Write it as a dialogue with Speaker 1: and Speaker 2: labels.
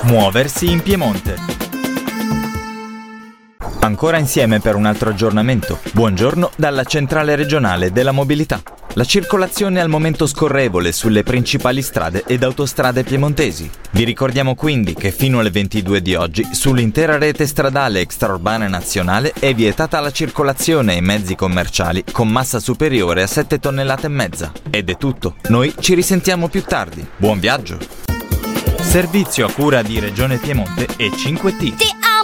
Speaker 1: Muoversi in Piemonte. Ancora insieme per un altro aggiornamento. Buongiorno dalla Centrale Regionale della Mobilità. La circolazione è al momento scorrevole sulle principali strade ed autostrade piemontesi. Vi ricordiamo quindi che fino alle 22 di oggi sull'intera rete stradale extraurbana nazionale è vietata la circolazione in mezzi commerciali con massa superiore a 7 tonnellate e mezza. Ed è tutto. Noi ci risentiamo più tardi. Buon viaggio! Servizio a cura di Regione Piemonte e 5T.